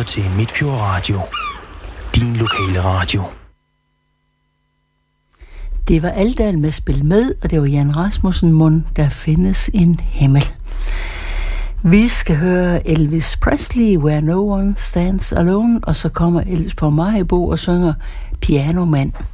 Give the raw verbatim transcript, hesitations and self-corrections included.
lytter til Midtfjord Radio. Din lokale radio. Det var Aldal med Spil Med, og det var Jan Rasmussen Mund, Der findes en himmel. Vi skal høre Elvis Presley, Where No One Stands Alone, og så kommer Elvis på Maribo og synger Piano Man.